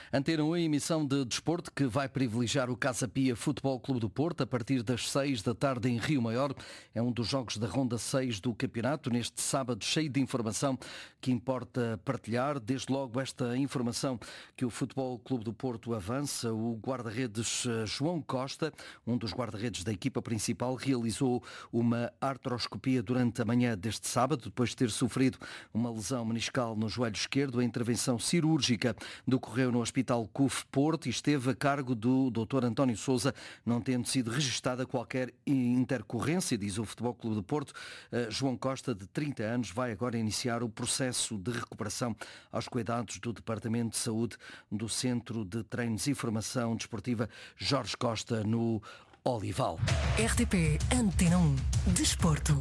Antena 1, emissão de desporto que vai privilegiar o Casa Pia Futebol Clube do Porto a partir das 6 da tarde em Rio Maior. É um dos jogos da ronda 6 do campeonato, neste sábado cheio de informação que importa partilhar. Desde logo esta informação que o Futebol Clube do Porto avança. O guarda-redes João Costa, um dos guarda-redes da equipa principal, realizou uma artroscopia durante a manhã deste sábado, depois de ter sofrido uma lesão meniscal no joelho esquerdo. A intervenção cirúrgica decorreu no Hospital CUF Porto e esteve a cargo do Dr. António Sousa, não tendo sido registada qualquer intercorrência, diz o Futebol Clube do Porto. João Costa, de 30 anos, vai agora iniciar o processo de recuperação aos cuidados do Departamento de Saúde do Centro de Treinos e Formação Desportiva Jorge Costa, no Olival. RTP Antena 1 Desporto.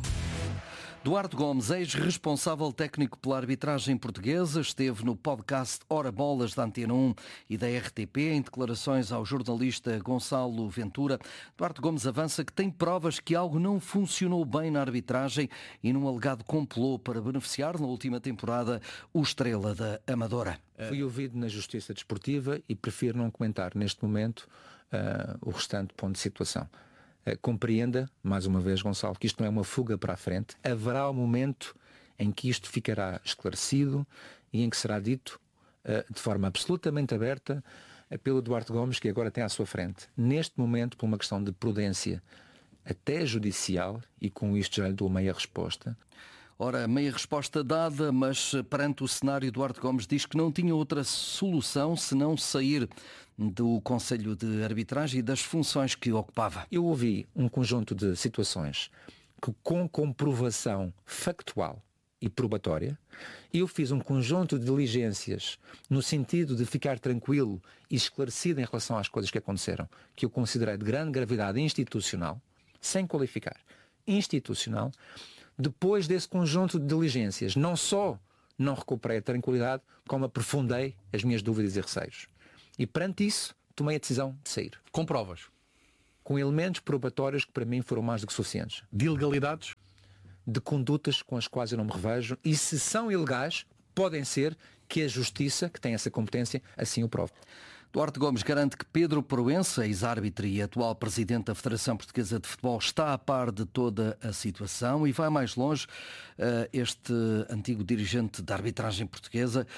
Duarte Gomes, ex-responsável técnico pela arbitragem portuguesa, esteve no podcast Hora Bolas da Antena 1 e da RTP em declarações ao jornalista Gonçalo Ventura. Duarte Gomes avança que tem provas que algo não funcionou bem na arbitragem e num alegado complô para beneficiar na última temporada o Estrela da Amadora. Fui ouvido na Justiça Desportiva e prefiro não comentar neste momento o restante ponto de situação. Compreenda, mais uma vez, Gonçalo, que isto não é uma fuga para a frente. Haverá um momento em que isto ficará esclarecido e em que será dito de forma absolutamente aberta pelo Duarte Gomes, que agora tem à sua frente. Neste momento, por uma questão de prudência até judicial, e com isto já lhe dou meia resposta. Ora, meia resposta dada, mas perante o cenário, Duarte Gomes diz que não tinha outra solução senão sair do Conselho de Arbitragem e das funções que ocupava. Eu ouvi um conjunto de situações que, com comprovação factual e probatória, eu fiz um conjunto de diligências no sentido de ficar tranquilo e esclarecido em relação às coisas que aconteceram, que eu considerei de grande gravidade institucional, sem qualificar, institucional. Depois desse conjunto de diligências, não só não recuperei a tranquilidade, como aprofundei as minhas dúvidas e receios. E perante isso, tomei a decisão de sair. Com provas? Com elementos probatórios que para mim foram mais do que suficientes. De ilegalidades? De condutas com as quais eu não me revejo. E se são ilegais, podem ser que a Justiça, que tem essa competência, assim o prove. Duarte Gomes garante que Pedro Proença, ex-árbitro e atual presidente da Federação Portuguesa de Futebol, está a par de toda a situação e vai mais longe. Este antigo dirigente da arbitragem portuguesa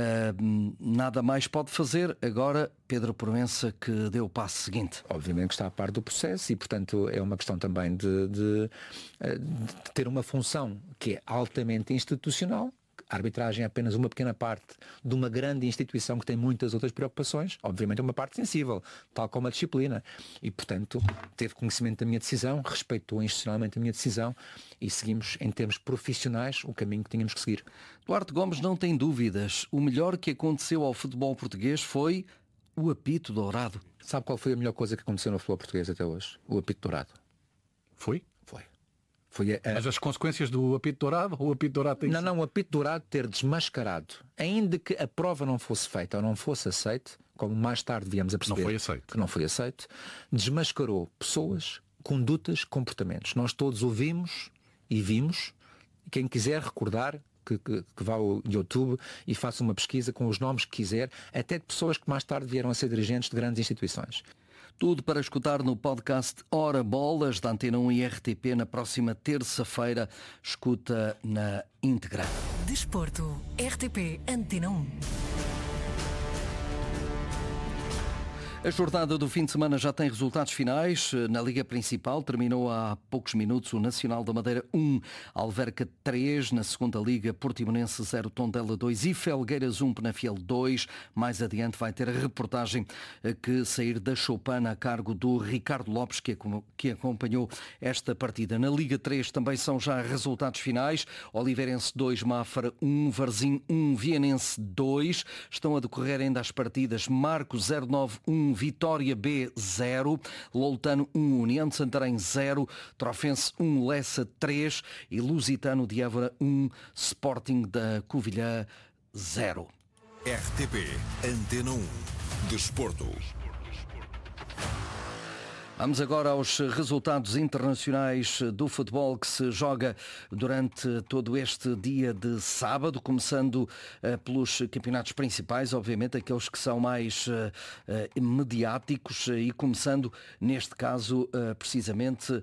nada mais pode fazer. Agora, Pedro Proença, que deu o passo seguinte. Obviamente que está a par do processo e, portanto, é uma questão também de ter uma função que é altamente institucional. A arbitragem é apenas uma pequena parte de uma grande instituição que tem muitas outras preocupações. Obviamente é uma parte sensível, tal como a disciplina. E, portanto, teve conhecimento da minha decisão, respeitou institucionalmente a minha decisão e seguimos, em termos profissionais, o caminho que tínhamos que seguir. Duarte Gomes não tem dúvidas. O melhor que aconteceu ao futebol português foi o apito dourado. Sabe qual foi a melhor coisa que aconteceu no futebol português até hoje? O apito dourado. Foi? Foi. Mas as consequências do apito dourado, ou o apito dourado tem... Não, o apito dourado ter desmascarado, ainda que a prova não fosse feita ou não fosse aceite, como mais tarde viemos a perceber que não foi aceite, desmascarou pessoas, condutas, comportamentos. Nós todos ouvimos e vimos, quem quiser recordar, que vá ao YouTube e faça uma pesquisa com os nomes que quiser, até de pessoas que mais tarde vieram a ser dirigentes de grandes instituições. Tudo para escutar no podcast Hora Bolas da Antena 1 e RTP na próxima terça-feira. Escuta na íntegra. Desporto, RTP Antena 1. A jornada do fim de semana já tem resultados finais. Na Liga Principal terminou há poucos minutos o Nacional da Madeira 1, Alverca 3, na segunda Liga Portimonense 0, Tondela 2 e Felgueiras 1, Penafiel 2. Mais adiante vai ter a reportagem que sair da Choupana a cargo do Ricardo Lopes, que acompanhou esta partida. Na Liga 3 também são já resultados finais. Oliveirense 2, Mafra 1, Varzim 1, Vianense 2. Estão a decorrer ainda as partidas Marco 09 1, Vitória B 0, Loutano 1, União de Santarém 0, Trofense 1, Lessa 3 e Lusitano de Évora 1, Sporting da Covilhã 0. RTP Antena 1 Desporto. Vamos agora aos resultados internacionais do futebol que se joga durante todo este dia de sábado, começando pelos campeonatos principais, obviamente aqueles que são mais mediáticos, e começando neste caso precisamente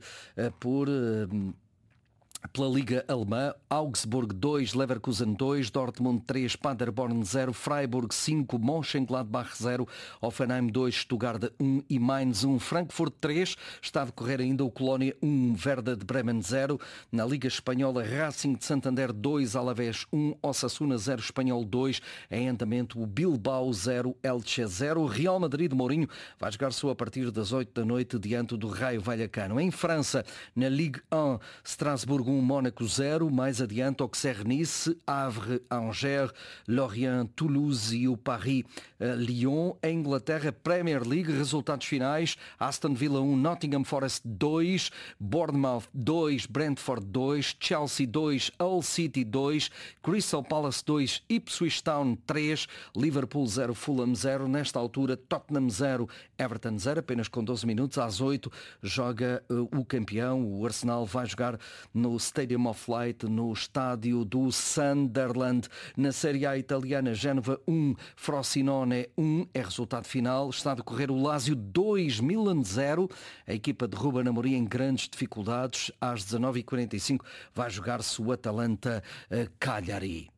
pela Liga Alemã. Augsburg 2, Leverkusen 2, Dortmund 3, Paderborn 0, Freiburg 5, Mönchengladbach 0, Hoffenheim 2, Stuttgart 1 e Mainz 1. Frankfurt 3, está a decorrer ainda o Colónia 1, Werder de Bremen 0. Na Liga Espanhola, Racing de Santander 2, Alavés 1, Osasuna 0, Espanhol 2. Em andamento o Bilbao 0, Elche 0. Real Madrid de Mourinho vai jogar só a partir das 8 da noite diante do Raio Vallecano. Em França, na Ligue 1, Strasbourg 1, Mónaco 0, mais adiante Auxerre Nice, Havre, Angers, Lorient, Toulouse e o Paris Lyon. Em Inglaterra, Premier League, resultados finais: Aston Villa 1, Nottingham Forest 2, Bournemouth 2, Brentford 2, Chelsea 2, Hull City 2, Crystal Palace 2, Ipswich Town 3, Liverpool 0, Fulham 0. Nesta altura, Tottenham 0, Everton 0, apenas com 12 minutos. Às 8 joga o campeão, o Arsenal vai jogar no Stadium of Light, no estádio do Sunderland. Na Série A italiana, Génova 1, Frosinone 1, é resultado final. Está a decorrer o Lazio 2, Milan 0. A equipa de Ruben Amorim em grandes dificuldades. Às 19h45 vai jogar-se o Atalanta Cagliari.